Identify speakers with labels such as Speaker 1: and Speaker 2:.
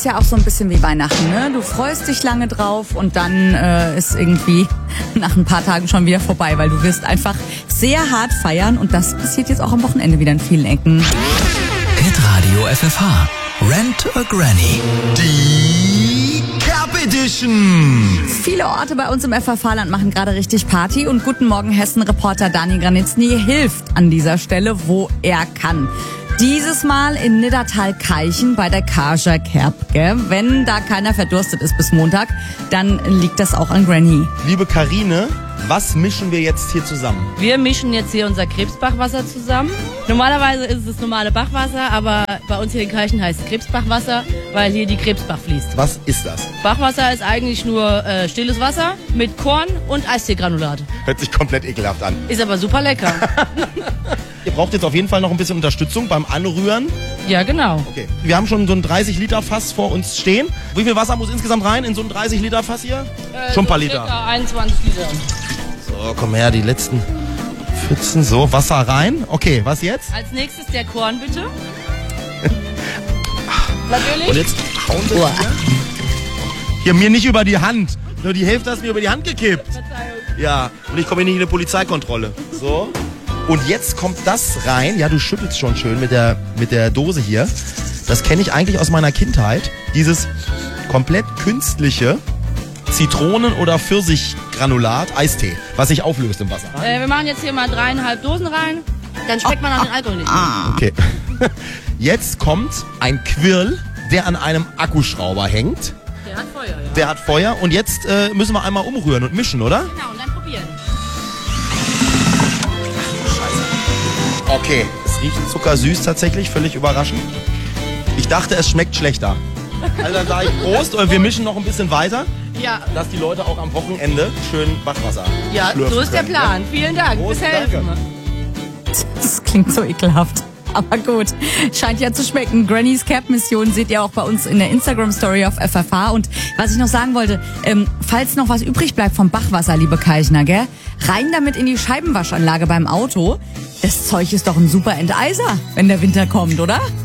Speaker 1: Ist ja auch so ein bisschen wie Weihnachten, ne? Du freust dich lange drauf und dann ist irgendwie nach ein paar Tagen schon wieder vorbei, weil du wirst einfach sehr hart feiern und das passiert jetzt auch am Wochenende wieder in vielen Ecken.
Speaker 2: Hitradio FFH. Rent a Granny. Die Cap Edition.
Speaker 1: Viele Orte bei uns im FFH-Land machen gerade richtig Party und Guten Morgen Hessen-Reporter Dani Granitzny hilft an dieser Stelle, wo er kann. Dieses Mal in Niddertal-Keichen bei der Kaja Kerb. Wenn da keiner verdurstet ist bis Montag, dann liegt das auch an Granny.
Speaker 3: Liebe Karine, was mischen wir jetzt hier zusammen?
Speaker 4: Wir mischen jetzt hier unser Krebsbachwasser zusammen. Normalerweise ist es das normale Bachwasser, aber bei uns hier in Keichen heißt es Krebsbachwasser, weil hier die Krebsbach fließt.
Speaker 3: Was ist das?
Speaker 4: Bachwasser ist eigentlich nur stilles Wasser mit Korn und Eisteegranulate.
Speaker 3: Hört sich komplett ekelhaft an.
Speaker 4: Ist aber super lecker.
Speaker 3: Ihr braucht jetzt auf jeden Fall noch ein bisschen Unterstützung beim Anrühren.
Speaker 4: Ja, genau.
Speaker 3: Okay. Wir haben schon so ein 30-Liter-Fass vor uns stehen. Wie viel Wasser muss insgesamt rein in so ein 30-Liter-Fass hier? Schon ein paar Liter.
Speaker 4: Circa 21 Liter.
Speaker 3: So, komm her, die letzten Pfützen. So, Wasser rein. Okay, was jetzt?
Speaker 4: Als nächstes der Korn, bitte. Natürlich.
Speaker 3: Und jetzt hauen wir hier mir nicht über die Hand. Nur die Hälfte ist mir über die Hand gekippt.
Speaker 4: Verzeihung.
Speaker 3: Ja, und ich komme nicht in eine Polizeikontrolle. So. Und jetzt kommt das rein. Ja, du schüttelst schon schön mit der Dose hier. Das kenne ich eigentlich aus meiner Kindheit. Dieses komplett künstliche Zitronen- oder Pfirsichgranulat, Eistee, was sich auflöst im Wasser.
Speaker 4: Wir machen jetzt hier mal 3,5 Dosen rein. Dann schmeckt man an den Alkohol nicht.
Speaker 3: Okay. Jetzt kommt ein Quirl, der an einem Akkuschrauber hängt.
Speaker 4: Der hat Feuer, ja.
Speaker 3: Der hat Feuer. Und jetzt müssen wir einmal umrühren und mischen, oder?
Speaker 4: Genau, und dann probieren.
Speaker 3: Okay, es riecht zuckersüß tatsächlich, völlig überraschend. Ich dachte, es schmeckt schlechter. Also dann sage ich Prost und wir mischen noch ein bisschen weiter,
Speaker 4: Ja,
Speaker 3: dass die Leute auch am Wochenende schön Bachwasser
Speaker 4: ja,
Speaker 3: schlürfen
Speaker 4: so ist der
Speaker 3: können,
Speaker 4: Plan. Vielen Dank.
Speaker 3: Prost,
Speaker 4: Bis helfen.
Speaker 3: danke.
Speaker 1: Das klingt so ekelhaft. Aber gut, scheint ja zu schmecken. Grannys Cap-Mission seht ihr auch bei uns in der Instagram-Story auf FFH. Und was ich noch sagen wollte, falls noch was übrig bleibt vom Bachwasser, liebe Keichner, gell? Rein damit in die Scheibenwaschanlage beim Auto. Das Zeug ist doch ein super Enteiser, wenn der Winter kommt, oder?